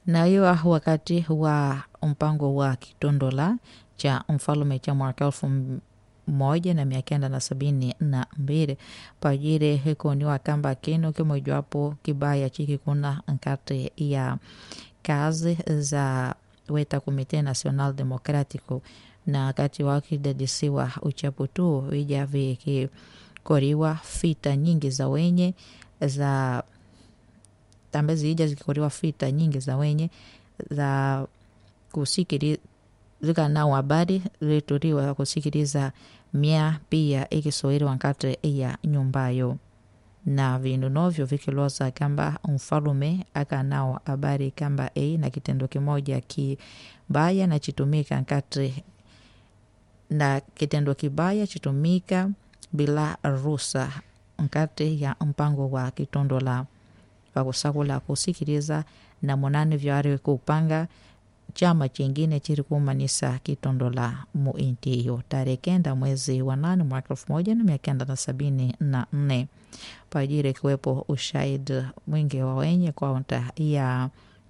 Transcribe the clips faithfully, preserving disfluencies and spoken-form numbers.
Na hiyo wakati wa mpango wa kitondola cha mfalume cha mwaka elfu moja na mia kenda na sabini na mbili pajire hikoniwa kamba kino kimojawapo kibaya chiki kuna nkati ya kazi za weta Komite Nacional Democrático na kati wakidadisiwa uchaputu ija vikikoriwa fita nyingi za wenye za tambe zija zikikoriwa fita nyingi za wenye za kusikiri zika nao habari zilituriwa kusikiriza mia pia ikisoiri wankati ya nyumbayo na vindu novyo vikiloza kamba mfalume aka nao habari kamba e na kitendo kimoja kibaya na chitumika nkati na kitendo kibaya chitumika bila rusa nkati ya mpango wa kitondola wakusakula kusikiriza na monani vyari kupanga chama chingine chiri kumanisa kitondola muinti hiyo tarehe kenda mwezi wa nane mwaka elfu moja na mia kenda na sabini na nne pajire kiwepo ushahidi mwingi wa wenye kaunta ya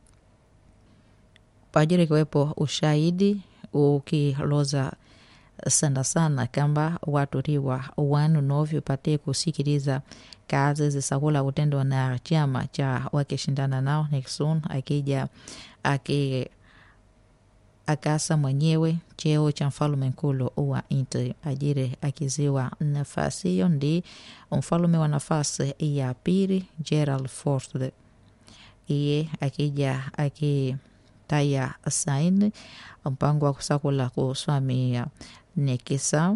pajire kiwepo ushahidi ukiloza sana sana kamba waturiwa wanu novyo pate kusikiliza kazi zisakula utendo na chama cha wakishindana nao Nixon akija aki akasa mwenyewe cheo cha mfalume nkulu wa inti ajire akiziwa nafasi hiyo ndi mfalume wa nafasi ya pili Gerald Ford iye akija akitaya saini mpango wa kusakula kuswamia nekisa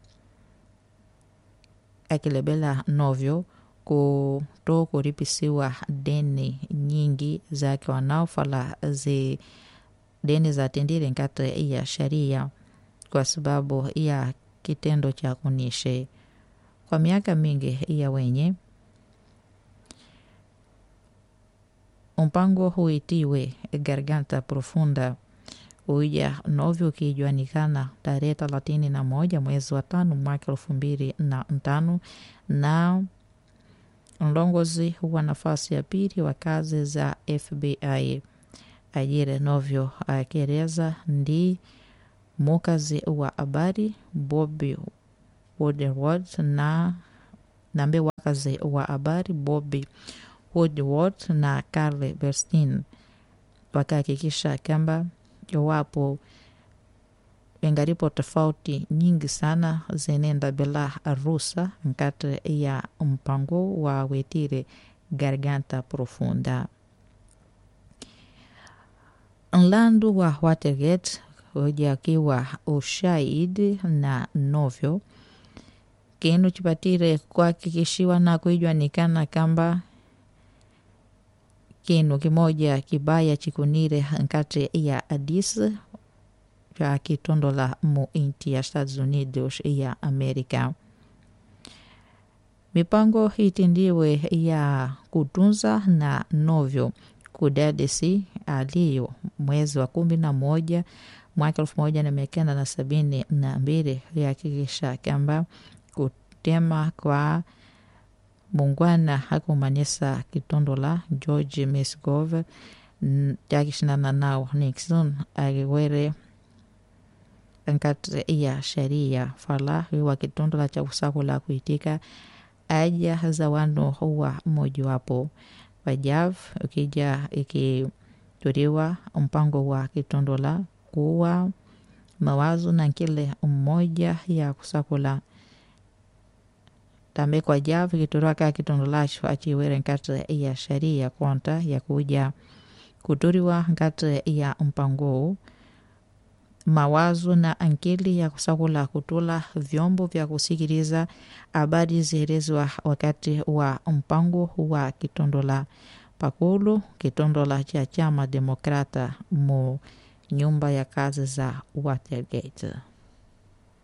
akilebela novyo kuto kuripisiwa deni nyingi zake wanaofala zi deni za tendile nkati ya sharia kwa sababu ya kitendo cha kunishe kwa miaka mingi ya wenye mpango huitiwe Garganta Profunda uja novyo kijuanikana tarehe thelathini na moja mwezi wa tano mwaka elfu mbili na tano na mlongozi wa nafasi ya pili wa kazi za F B I ajire novyo akereza ndi mukazi wa habari Bobby Woodward na nambe wakazi wa habari Bobby Woodward na Carl Bernstein wakahakikisha kamba wapo engaripo tofauti nyingi sana zenenda bila rusa nkati ya mpango wa wetire Garganta Profunda. Nlandu wa Watergate ujakiwa ushahidi na novyo kinu chipatire kuhakikishiwa na kuijuanikana kamba kinu kimoja kibaya chikunire nkati ya Addis cha kitondola mu inti ya Estados Unidos ya Amerika. Mipango itindiwe ya kutunza na novyo kudadisi aliyo mwezi wa kumi na moja mwaka elfu moja na mia kenda na sabini na mbili yakikisha kamba kutema kwa mungwana hakumanisa kitondola George Misgove yakishindana nao Nixon akiwere nkati ya sharia fala wa kitondola cha kusakula kuitika aja za wano huwa moja wapo wajav ukija ikituriwa mpango wa kitondola kuwa mawazo na kile mmoja ya kusakula tambe kwa jav ikituriwa ka kitondolacho achiwere nkati ya sharia konta ya kuja kuturiwa nkati ya mpango mawazo na ankili ya kusakula kutula vyombo vya kusikiliza habari zielezwa wakati wa mpango wa kitondola pakulu kitondola cha chama demokrata mu nyumba ya kazi za Watergate.